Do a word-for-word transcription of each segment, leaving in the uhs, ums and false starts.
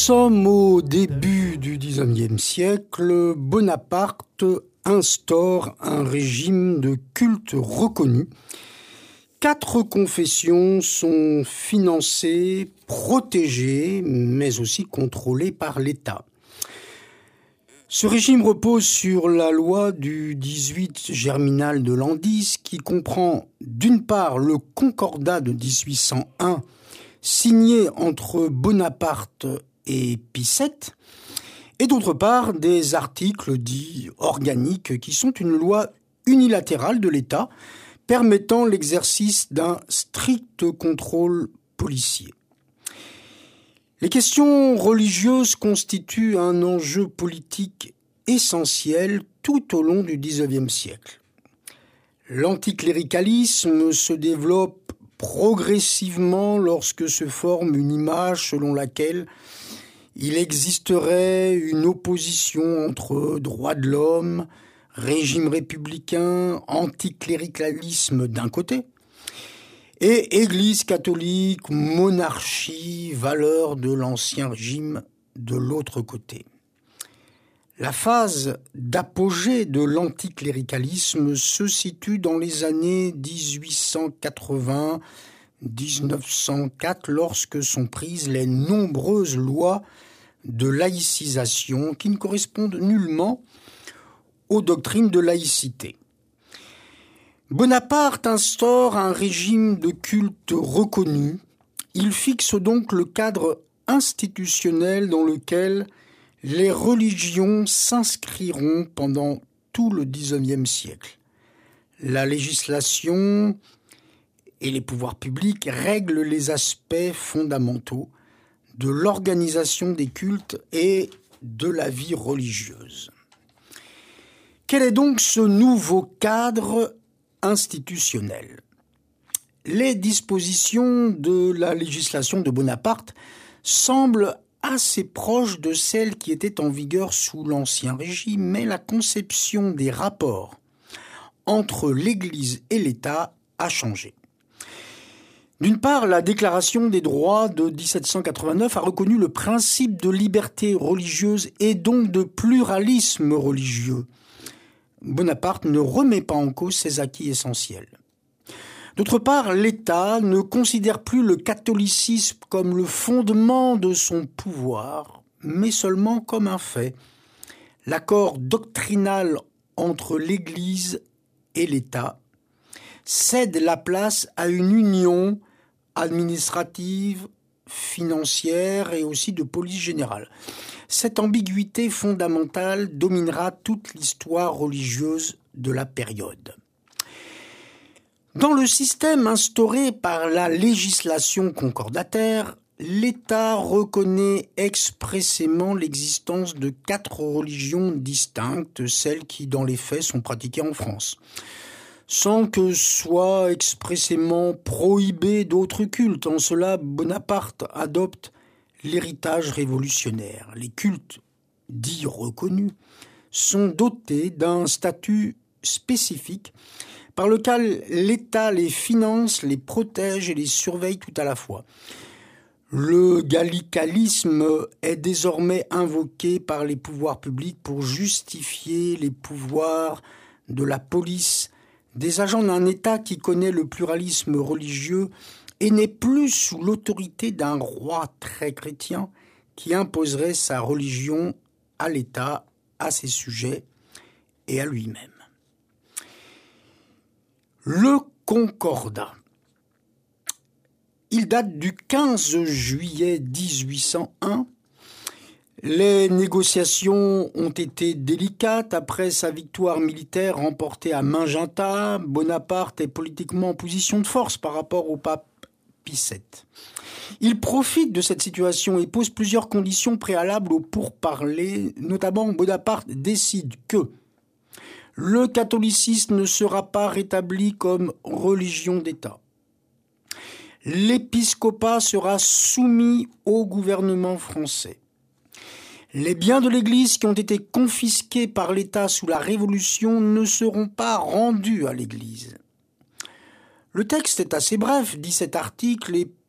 Nous sommes au début du dix-neuvième siècle. Bonaparte instaure un régime de culte reconnu. Quatre confessions sont financées, protégées, mais aussi contrôlées par l'État. Ce régime repose sur la loi du dix-huit germinal de l'an dix qui comprend d'une part le Concordat de dix-huit cent un signé entre Bonaparte et Pie sept, et d'autre part des articles dits organiques qui sont une loi unilatérale de l'État permettant l'exercice d'un strict contrôle policier. Les questions religieuses constituent un enjeu politique essentiel tout au long du dix-neuvième siècle. L'anticléricalisme se développe progressivement lorsque se forme une image selon laquelle il existerait une opposition entre droits de l'homme, régime républicain, anticléricalisme d'un côté, et Église catholique, monarchie, valeurs de l'ancien régime de l'autre côté. La phase d'apogée de l'anticléricalisme se situe dans les années dix-huit cent quatre-vingts à dix-neuf cent quatre, lorsque sont prises les nombreuses lois de laïcisation qui ne correspondent nullement aux doctrines de laïcité. Bonaparte instaure un régime de culte reconnu. Il fixe donc le cadre institutionnel dans lequel les religions s'inscriront pendant tout le dix-neuvième siècle. La législation et les pouvoirs publics règlent les aspects fondamentaux de l'organisation des cultes et de la vie religieuse. Quel est donc ce nouveau cadre institutionnel ? Les dispositions de la législation de Bonaparte semblent assez proches de celles qui étaient en vigueur sous l'Ancien Régime, mais la conception des rapports entre l'Église et l'État a changé. D'une part, la Déclaration des droits de dix-sept cent quatre-vingt-neuf a reconnu le principe de liberté religieuse et donc de pluralisme religieux. Bonaparte ne remet pas en cause ces acquis essentiels. D'autre part, l'État ne considère plus le catholicisme comme le fondement de son pouvoir, mais seulement comme un fait. L'accord doctrinal entre l'Église et l'État cède la place à une union administrative, financière et aussi de police générale. Cette ambiguïté fondamentale dominera toute l'histoire religieuse de la période. Dans le système instauré par la législation concordataire, l'État reconnaît expressément l'existence de quatre religions distinctes, celles qui, dans les faits, sont pratiquées en France, sans que soient expressément prohibés d'autres cultes. En cela, Bonaparte adopte l'héritage révolutionnaire. Les cultes dits reconnus sont dotés d'un statut spécifique par lequel l'État les finance, les protège et les surveille tout à la fois. Le gallicalisme est désormais invoqué par les pouvoirs publics pour justifier les pouvoirs de la police, des agents d'un État qui connaît le pluralisme religieux et n'est plus sous l'autorité d'un roi très chrétien qui imposerait sa religion à l'État, à ses sujets et à lui-même. Le Concordat. Il date du quinze juillet dix-huit cent un. Les négociations ont été délicates. Après sa victoire militaire remportée à Magenta, Bonaparte est politiquement en position de force par rapport au pape Pie sept. Il profite de cette situation et pose plusieurs conditions préalables aux pourparlers. Notamment, Bonaparte décide que le catholicisme ne sera pas rétabli comme religion d'État. L'épiscopat sera soumis au gouvernement français. Les biens de l'Église qui ont été confisqués par l'État sous la Révolution ne seront pas rendus à l'Église. Le texte est assez bref, dix-sept articles, et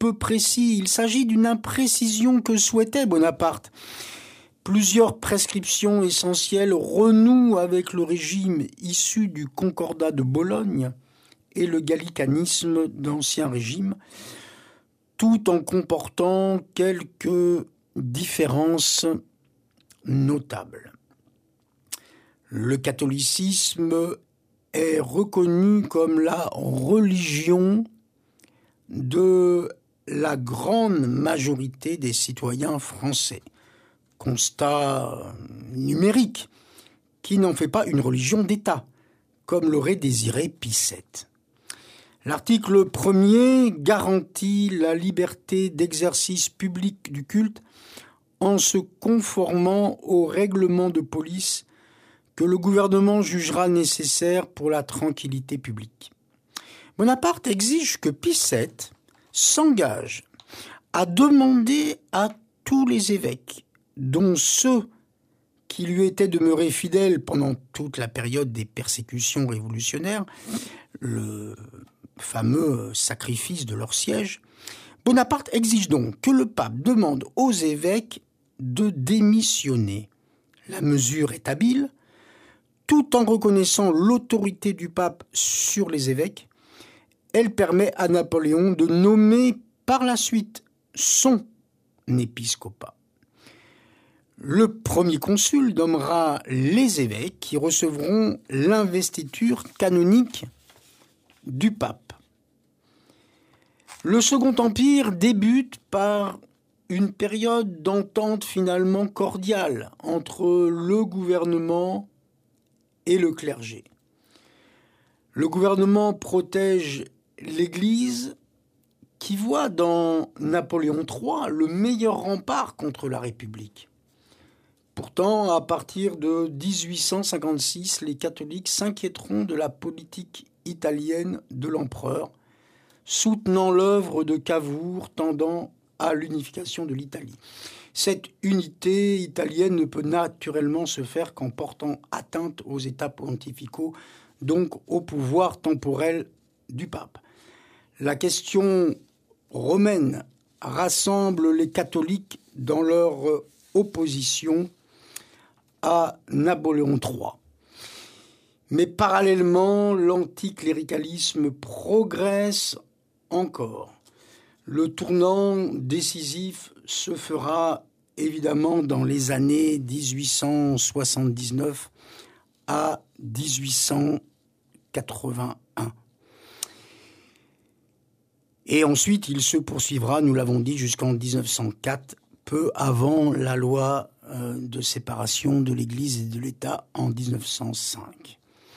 peu précis. Il s'agit d'une imprécision que souhaitait Bonaparte. Plusieurs prescriptions essentielles renouent avec le régime issu du Concordat de Bologne et le gallicanisme d'Ancien Régime, tout en comportant quelques différences notables. Le catholicisme est reconnu comme la religion de la grande majorité des citoyens français. Constat numérique qui n'en fait pas une religion d'État, comme l'aurait désiré Pie sept. L'article premier garantit la liberté d'exercice public du culte en se conformant aux règlements de police que le gouvernement jugera nécessaires pour la tranquillité publique. Bonaparte exige que Pie sept s'engage à demander à tous les évêques, dont ceux qui lui étaient demeurés fidèles pendant toute la période des persécutions révolutionnaires, le fameux sacrifice de leur siège, Bonaparte exige donc que le pape demande aux évêques de démissionner. La mesure est habile, tout en reconnaissant l'autorité du pape sur les évêques. Elle permet à Napoléon de nommer par la suite son épiscopat. Le premier consul nommera les évêques qui recevront l'investiture canonique du pape. Le Second Empire débute par une période d'entente finalement cordiale entre le gouvernement et le clergé. Le gouvernement protège l'Église qui voit dans Napoléon trois le meilleur rempart contre la République. Pourtant, à partir de dix-huit cent cinquante-six, les catholiques s'inquiéteront de la politique italienne de l'empereur, soutenant l'œuvre de Cavour tendant à l'unification de l'Italie. Cette unité italienne ne peut naturellement se faire qu'en portant atteinte aux États pontificaux, donc au pouvoir temporel du pape. La question romaine rassemble les catholiques dans leur opposition à Napoléon trois. Mais parallèlement, l'anticléricalisme progresse encore. Le tournant décisif se fera évidemment dans les années dix-huit cent soixante-dix-neuf à dix-huit cent quatre-vingt-un. Et ensuite, il se poursuivra, nous l'avons dit, jusqu'en dix-neuf cent quatre, peu avant la loi de séparation de l'Église et de l'État en dix-neuf cent cinq.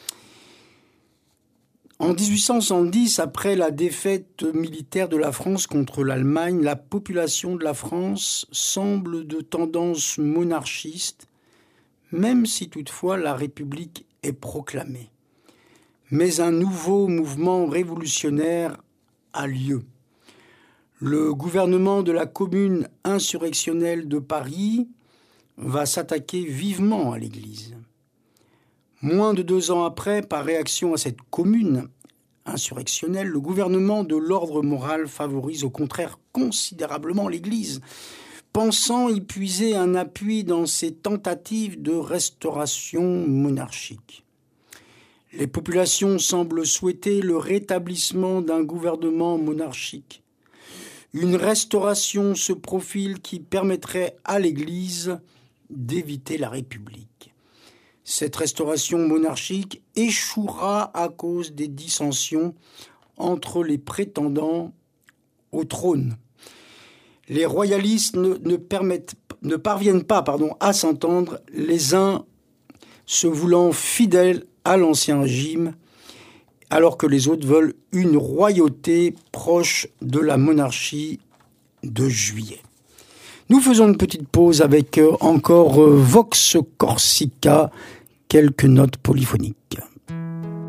En dix-huit cent soixante-dix, après la défaite militaire de la France contre l'Allemagne, la population de la France semble de tendance monarchiste, même si toutefois la République est proclamée. Mais un nouveau mouvement révolutionnaire a lieu. Le gouvernement de la commune insurrectionnelle de Paris va s'attaquer vivement à l'Église. Moins de deux ans après, par réaction à cette commune insurrectionnelle, le gouvernement de l'ordre moral favorise au contraire considérablement l'Église, pensant y puiser un appui dans ses tentatives de restauration monarchique. Les populations semblent souhaiter le rétablissement d'un gouvernement monarchique. Une restauration se profile qui permettrait à l'Église d'éviter la République. Cette restauration monarchique échouera à cause des dissensions entre les prétendants au trône. Les royalistes ne, ne, permettent, ne parviennent pas pardon, à s'entendre, les uns se voulant fidèles à l'Ancien Régime, alors que les autres veulent une royauté proche de la monarchie de Juillet. Nous faisons une petite pause avec encore Vox Corsica, quelques notes polyphoniques.